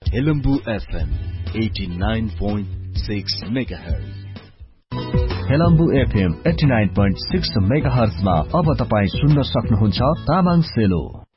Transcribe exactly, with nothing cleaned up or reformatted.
Helambu FM eighty nine point six megahertz. Helambu FM eighty nine point six megahertz मा अब तपाई सुन्न सक्नुहुन्छ तामाङ सेलो।